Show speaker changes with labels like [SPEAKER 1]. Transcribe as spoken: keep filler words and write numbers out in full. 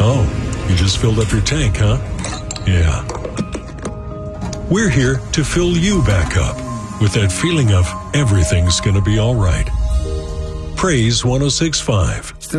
[SPEAKER 1] Oh, you just filled up your tank, huh? Yeah. We're here to fill you back up with that feeling of everything's gonna be all right. Praise one oh six point five.